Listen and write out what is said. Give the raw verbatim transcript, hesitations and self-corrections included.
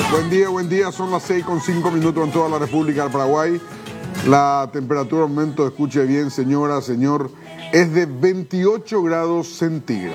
Buen día, buen día. Son las seis con cinco minutos en toda la República del Paraguay. La temperatura al momento, escuche bien, señora, señor, es de veintiocho grados centígrados.